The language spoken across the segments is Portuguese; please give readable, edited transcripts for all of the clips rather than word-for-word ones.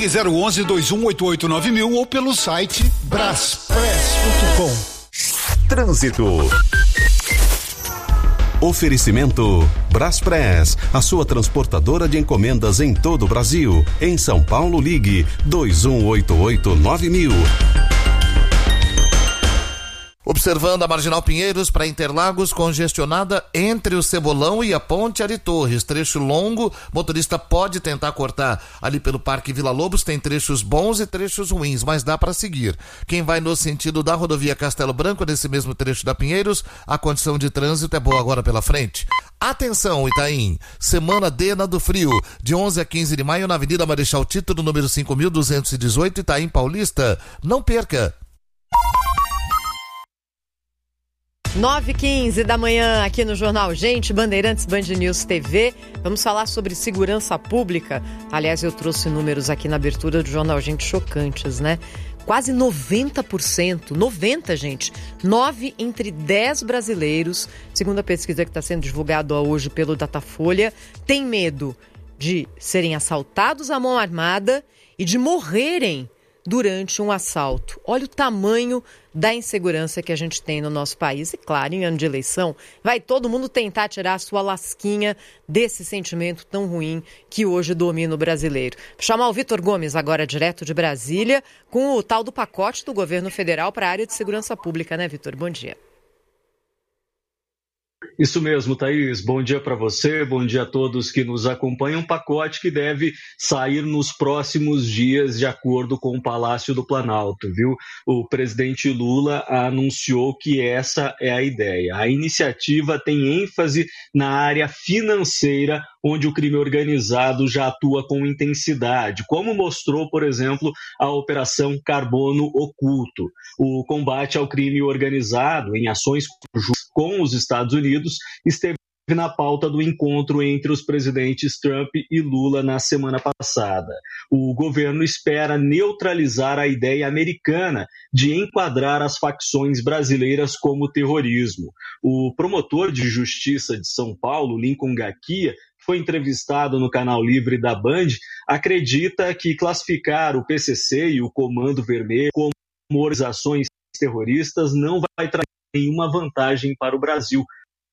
Ligue 011-2188-9000 ou pelo site braspress.com. Trânsito. Oferecimento Braspress, a sua transportadora de encomendas em todo o Brasil. Em São Paulo, ligue 2188-9000. Observando a Marginal Pinheiros para Interlagos, congestionada entre o Cebolão e a Ponte Ari Torres, trecho longo, motorista pode tentar cortar ali pelo Parque Vila Lobos, tem trechos bons e trechos ruins, mas dá para seguir. Quem vai no sentido da rodovia Castelo Branco, nesse mesmo trecho da Pinheiros, a condição de trânsito é boa agora pela frente. Atenção, Itaim, Semana D na do Frio, de 11 a 15 de maio na Avenida Marechal Tito, número 5.218, Itaim Paulista. Não perca! 9h15 da manhã aqui no Jornal Gente, Bandeirantes, Band News TV. Vamos falar sobre segurança pública. Aliás, eu trouxe números aqui na abertura do Jornal Gente chocantes, né? Quase 90%, 90, gente, 9 entre 10 brasileiros, segundo a pesquisa que está sendo divulgada hoje pelo Datafolha, tem medo de serem assaltados à mão armada e de morrerem durante um assalto. Olha o tamanho da insegurança que a gente tem no nosso país. E claro, em ano de eleição, vai todo mundo tentar tirar a sua lasquinha desse sentimento tão ruim que hoje domina o brasileiro. Vou chamar o Vitor Gomes agora direto de Brasília com o tal do pacote do governo federal para a área de segurança pública, né, Vitor? Bom dia. Isso mesmo, Thaís. Bom dia para você, bom dia a todos que nos acompanham. Um pacote que deve sair nos próximos dias, de acordo com o Palácio do Planalto, viu? O presidente Lula anunciou que essa é a ideia. A iniciativa tem ênfase na área financeira, onde o crime organizado já atua com intensidade, como mostrou, por exemplo, a Operação Carbono Oculto. O combate ao crime organizado em ações com os Estados Unidos esteve na pauta do encontro entre os presidentes Trump e Lula na semana passada. O governo espera neutralizar a ideia americana de enquadrar as facções brasileiras como terrorismo. O promotor de justiça de São Paulo, Lincoln Gaquia, que foi entrevistado no canal Livre da Band, acredita que classificar o PCC e o Comando Vermelho como organizações terroristas não vai trazer nenhuma vantagem para o Brasil.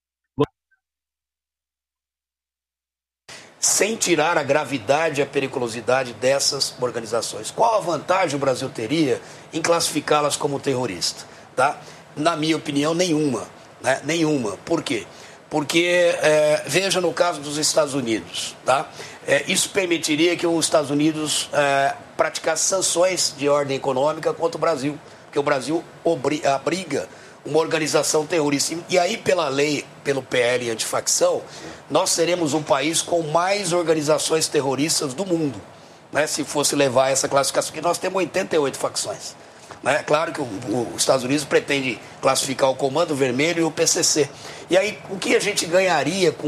Sem tirar a gravidade e a periculosidade dessas organizações. Qual a vantagem o Brasil teria em classificá-las como terroristas? Tá? Na minha opinião, nenhuma. Né? Nenhuma. Por quê? Porque, veja no caso dos Estados Unidos, tá? Isso permitiria que os Estados Unidos praticasse sanções de ordem econômica contra o Brasil, porque o Brasil abriga uma organização terrorista. E aí, pela lei, pelo PL antifacção, nós seremos um país com mais organizações terroristas do mundo, né, se fosse levar essa classificação, porque nós temos 88 facções. É claro que os Estados Unidos pretende classificar o Comando Vermelho e o PCC. E aí, o que a gente ganharia com